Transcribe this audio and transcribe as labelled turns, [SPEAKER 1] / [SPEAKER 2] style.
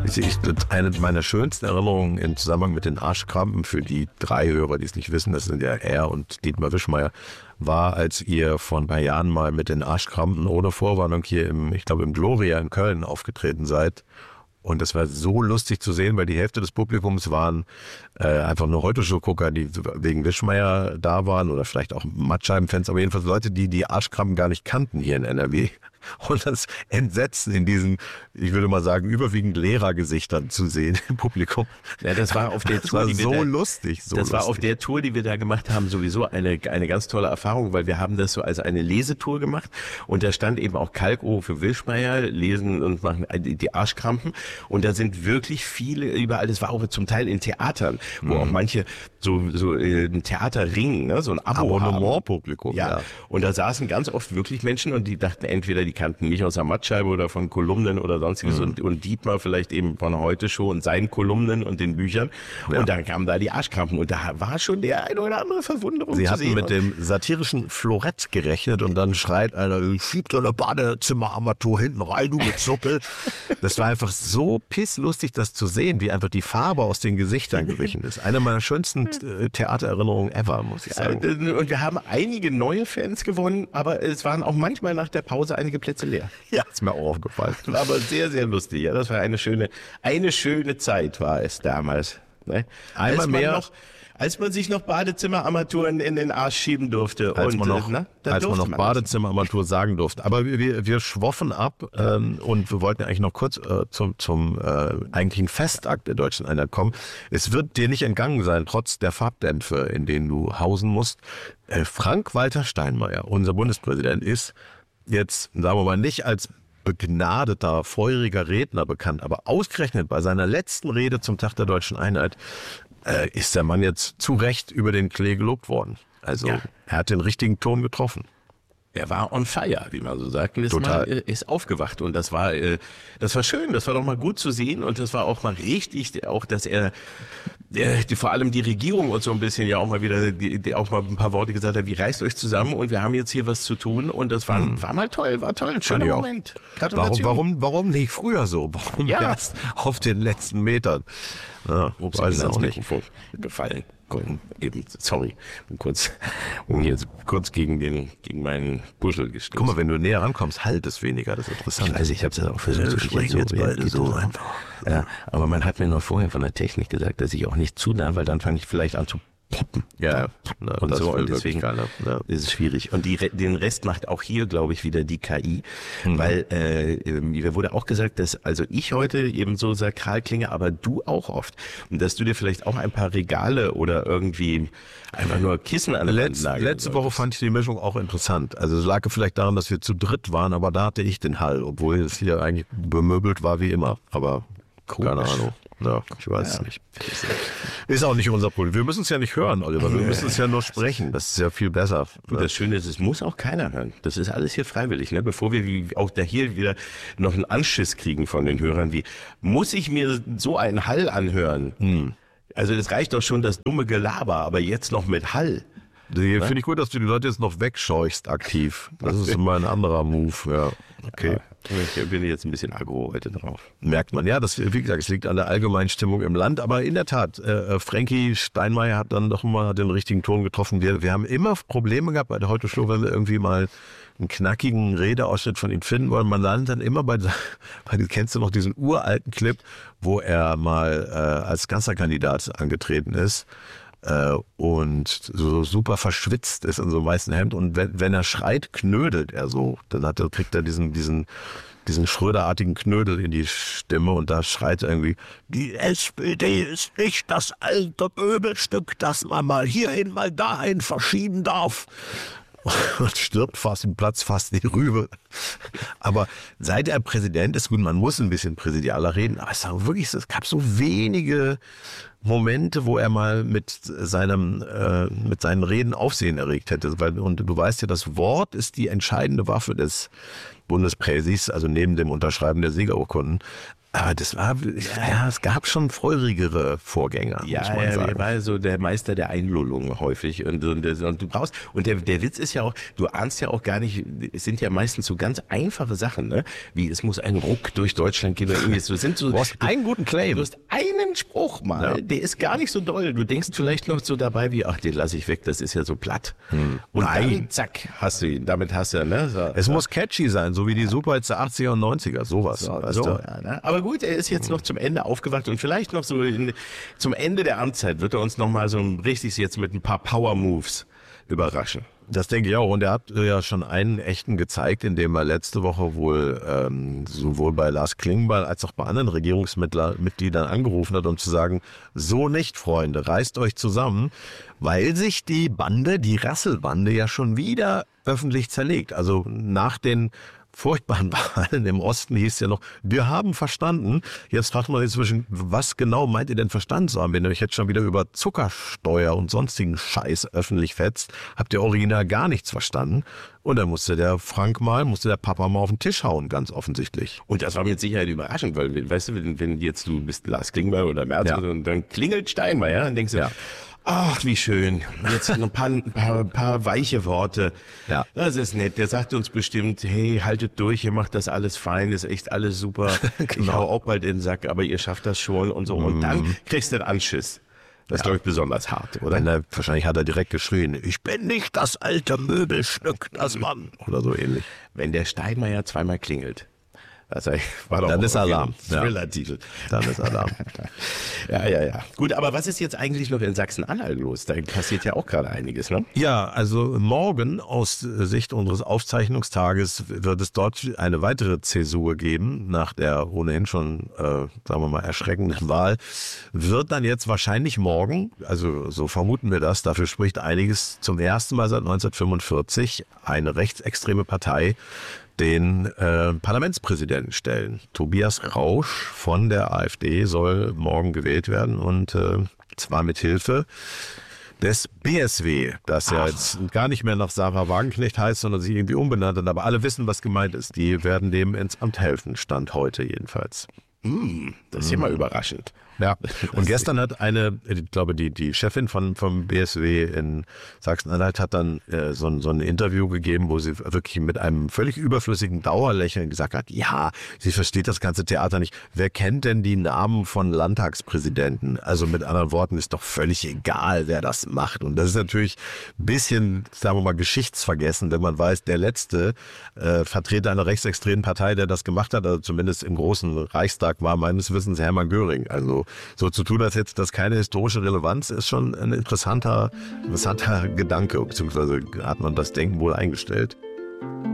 [SPEAKER 1] Eine meiner schönsten Erinnerungen im Zusammenhang mit den Arschkrampen, für die 3 Hörer, die es nicht wissen, das sind ja er und Dietmar Wischmeier, war, als ihr vor ein paar Jahren mal mit den Arschkrampen ohne Vorwarnung hier im Gloria in Köln aufgetreten seid. Und das war so lustig zu sehen, weil die Hälfte des Publikums waren einfach nur Heute-Show-Gucker, die wegen Wischmeier da waren oder vielleicht auch Mattscheiben-Fans, aber jedenfalls Leute, die die Arschkrampen gar nicht kannten hier in NRW. Und das Entsetzen in diesen, ich würde mal sagen, überwiegend Lehrergesichtern zu sehen im Publikum.
[SPEAKER 2] Ja, das war auf der Tour,
[SPEAKER 1] war
[SPEAKER 2] auf der Tour, die wir da gemacht haben, sowieso eine ganz tolle Erfahrung, weil wir haben das so als eine Lesetour gemacht und da stand eben auch Kalkow für Wischmeier, lesen und machen die Arschkrampen und da sind wirklich viele überall, das war auch zum Teil in Theatern, wo auch manche so ein Theaterring, ne, so ein
[SPEAKER 1] Abonnement-Publikum.
[SPEAKER 2] Ja, und da saßen ganz oft wirklich Menschen und die dachten entweder, die kannten mich aus der Mattscheibe oder von Kolumnen oder sonstiges und Dietmar vielleicht eben von Heute-Show und seinen Kolumnen und den Büchern. Ja. Und dann kamen da die Arschkrampen und da war schon der eine oder andere Verwunderung
[SPEAKER 1] Sie
[SPEAKER 2] zu
[SPEAKER 1] hatten
[SPEAKER 2] sehen.
[SPEAKER 1] mit dem satirischen Florett gerechnet und dann schreit einer, schiebt so eine Badezimmerarmatur hinten rein, du Gezuckel. Das war einfach so pisslustig, das zu sehen, wie einfach die Farbe aus den Gesichtern gewichen ist. Eine meiner schönsten Theatererinnerungen ever, muss ich sagen.
[SPEAKER 2] Und wir haben einige neue Fans gewonnen, aber es waren auch manchmal nach der Pause einige Plätze leer.
[SPEAKER 1] Ja, ist mir auch aufgefallen.
[SPEAKER 2] War aber sehr, sehr lustig. Ja, das war eine schöne Zeit war es damals. Ne? Als man sich noch Badezimmerarmaturen in den Arsch schieben durfte.
[SPEAKER 1] Als man noch Badezimmerarmatur sagen durfte. Aber wir schwoffen ab und wir wollten eigentlich noch kurz zum eigentlichen Festakt der Deutschen Einheit kommen. Es wird dir nicht entgangen sein, trotz der Farbdämpfe, in denen du hausen musst. Frank-Walter Steinmeier, unser Bundespräsident, ist jetzt, sagen wir mal, nicht als begnadeter, feuriger Redner bekannt, aber ausgerechnet bei seiner letzten Rede zum Tag der Deutschen Einheit ist der Mann jetzt zu Recht über den Klee gelobt worden. Also er hat den richtigen Ton getroffen.
[SPEAKER 2] Er war on fire, wie man so sagt.
[SPEAKER 1] Total.
[SPEAKER 2] Ist aufgewacht und das war schön, das war doch mal gut zu sehen und das war auch mal richtig, auch dass er vor allem die Regierung und so ein bisschen ja auch mal wieder auch mal ein paar Worte gesagt hat, wie reißt euch zusammen und wir haben jetzt hier was zu tun und das war mal toll, ein schöner Moment.
[SPEAKER 1] Gratulation. Warum nicht früher so? Warum erst auf den letzten Metern? Ja, weiß es auch nicht.
[SPEAKER 2] Gefallen. Eben, sorry, kurz gegen meinen Buschel gestoßen.
[SPEAKER 1] Guck mal, wenn du näher rankommst, halt es weniger, das ist interessant.
[SPEAKER 2] Ich habe es ja auch versucht zu sprechen, jetzt beide so einfach. Ja, aber man hat mir noch vorher von der Technik gesagt, dass ich auch nicht zu nah, weil dann fange ich vielleicht an zu poppen.
[SPEAKER 1] Ja,
[SPEAKER 2] und so und deswegen ist es schwierig. Und den Rest macht auch hier, glaube ich, wieder die KI, weil mir wurde auch gesagt, dass also ich heute eben so sakral klinge, aber du auch oft. Und dass du dir vielleicht auch ein paar Regale oder irgendwie einfach nur Kissen an der Wand nageln
[SPEAKER 1] Letzte Woche fand ich die Mischung auch interessant. Also es lag vielleicht daran, dass wir zu dritt waren, aber da hatte ich den Hall, obwohl es hier eigentlich bemöbelt war wie immer. Aber keine Ahnung. Ja, ich weiß es nicht. Ist auch nicht unser Problem. Wir müssen es ja nicht hören, Oliver. Wir müssen es ja nur sprechen. Das ist ja viel besser.
[SPEAKER 2] Und das Schöne ist, es muss auch keiner hören. Das ist alles hier freiwillig. Ne? Bevor wir auch da hier wieder noch einen Anschiss kriegen von den Hörern, wie muss ich mir so einen Hall anhören? Also das reicht doch schon das dumme Gelaber, aber jetzt noch mit Hall.
[SPEAKER 1] Finde ich gut, dass du die Leute jetzt noch wegscheuchst aktiv. Das ist immer ein anderer Move. Ja, okay.
[SPEAKER 2] Ich bin jetzt ein bisschen aggro heute drauf.
[SPEAKER 1] Merkt man. Ja, wie gesagt, es liegt an der allgemeinen Stimmung im Land. Aber in der Tat, Frankie Steinmeier hat dann doch mal den richtigen Ton getroffen. Wir haben immer Probleme gehabt bei der Heute-Show, wenn wir irgendwie mal einen knackigen Redeausschnitt von ihm finden wollen. Man landet dann immer kennst du noch diesen uralten Clip, wo er mal als Kanzlerkandidat angetreten ist. Und so super verschwitzt ist in so einem weißen Hemd und wenn er schreit, knödelt er so. Dann kriegt er diesen Schröderartigen Knödel in die Stimme und da schreit er irgendwie, die SPD ist nicht das alte Möbelstück, das man mal hierhin, mal dahin verschieben darf. Und stirbt fast im Platz, fast die Rübe. Aber seit er Präsident ist, gut, man muss ein bisschen präsidialer reden, aber es gab so wenige Momente, wo er mal mit seinen Reden Aufsehen erregt hätte. Und du weißt ja, das Wort ist die entscheidende Waffe des Bundespräsis, also neben dem Unterschreiben der Siegerurkunden. Aber das war, ja, es gab schon feurigere Vorgänger, muss man sagen.
[SPEAKER 2] Er war so der Meister der Einlullung häufig und du brauchst, und der Witz ist ja auch, du ahnst ja auch gar nicht, es sind ja meistens so ganz einfache Sachen, ne? Wie es muss ein Ruck durch Deutschland gehen oder irgendwie so, du
[SPEAKER 1] hast einen guten Claim.
[SPEAKER 2] Du hast einen Spruch mal, der ist gar nicht so doll. Du denkst vielleicht noch so dabei wie, ach, den lasse ich weg, das ist ja so platt. Und dann, zack, hast du ihn, damit hast du, ne? So,
[SPEAKER 1] es muss catchy sein, so wie die Superhits der 80er und 90er, sowas.
[SPEAKER 2] Ja, ne? Aber gut, er ist jetzt noch zum Ende aufgewacht und vielleicht noch so zum Ende der Amtszeit wird er uns noch mal so richtig jetzt mit ein paar Power Moves überraschen.
[SPEAKER 1] Das denke ich auch. Und er hat ja schon einen echten gezeigt, indem er letzte Woche wohl sowohl bei Lars Klingbeil als auch bei anderen Regierungsmitgliedern angerufen hat, um zu sagen, so nicht, Freunde, reißt euch zusammen, weil sich die Rasselbande ja schon wieder öffentlich zerlegt. Also nach den furchtbaren Wahlen im Osten hieß ja noch, wir haben verstanden. Jetzt fragt man inzwischen, was genau meint ihr denn verstanden zu haben? Wenn ihr euch jetzt schon wieder über Zuckersteuer und sonstigen Scheiß öffentlich fetzt, habt ihr original gar nichts verstanden. Und dann musste der Papa mal auf den Tisch hauen, ganz offensichtlich.
[SPEAKER 2] Und das war mit Sicherheit überraschend, weil, weißt du, wenn jetzt du bist Lars Klingbeil oder Merz und dann klingelt Steinmeier, dann denkst du, ach, wie schön. Jetzt noch ein paar weiche Worte.
[SPEAKER 1] Ja.
[SPEAKER 2] Das ist nett. Der sagt uns bestimmt, hey, haltet durch, ihr macht das alles fein, ist echt alles super.
[SPEAKER 1] Genau.
[SPEAKER 2] Ich hau auch bald in den Sack, aber ihr schafft das schon und so. Und dann kriegst du den Anschiss. Das ist, glaube ich, besonders hart, oder?
[SPEAKER 1] Wahrscheinlich hat er direkt geschrien, ich bin nicht das alte Möbelstück, das Mann. Oder so ähnlich.
[SPEAKER 2] Wenn der Steinmeier zweimal klingelt, also war doch
[SPEAKER 1] dann ist Alarm.
[SPEAKER 2] Thriller-Titel.
[SPEAKER 1] Dann ist Alarm.
[SPEAKER 2] Ja. Gut, aber was ist jetzt eigentlich noch in Sachsen-Anhalt los? Da passiert ja auch gerade einiges, ne?
[SPEAKER 1] Ja, also morgen aus Sicht unseres Aufzeichnungstages wird es dort eine weitere Zäsur geben, nach der ohnehin schon, sagen wir mal, erschreckenden Wahl. Wird dann jetzt wahrscheinlich morgen, also so vermuten wir das, dafür spricht einiges, zum ersten Mal seit 1945 eine rechtsextreme Partei den Parlamentspräsidenten stellen. Tobias Rausch von der AfD soll morgen gewählt werden und zwar mit Hilfe des BSW, das ja jetzt gar nicht mehr nach Sarah Wagenknecht heißt, sondern sich irgendwie umbenannt hat. Aber alle wissen, was gemeint ist. Die werden dem ins Amt helfen, Stand heute jedenfalls.
[SPEAKER 2] Das ist ja mal überraschend.
[SPEAKER 1] Ja, und gestern hat ich glaube, die Chefin vom BSW in Sachsen-Anhalt hat dann so ein Interview gegeben, wo sie wirklich mit einem völlig überflüssigen Dauerlächeln gesagt hat, ja, sie versteht das ganze Theater nicht. Wer kennt denn die Namen von Landtagspräsidenten? Also mit anderen Worten, ist doch völlig egal, wer das macht. Und das ist natürlich ein bisschen, sagen wir mal, geschichtsvergessen, wenn man weiß, der letzte Vertreter einer rechtsextremen Partei, der das gemacht hat, also zumindest im großen Reichstag, war meines Wissens Hermann Göring. Also so zu tun, als hätte das keine historische Relevanz, ist schon ein interessanter Gedanke, beziehungsweise hat man das Denken wohl eingestellt.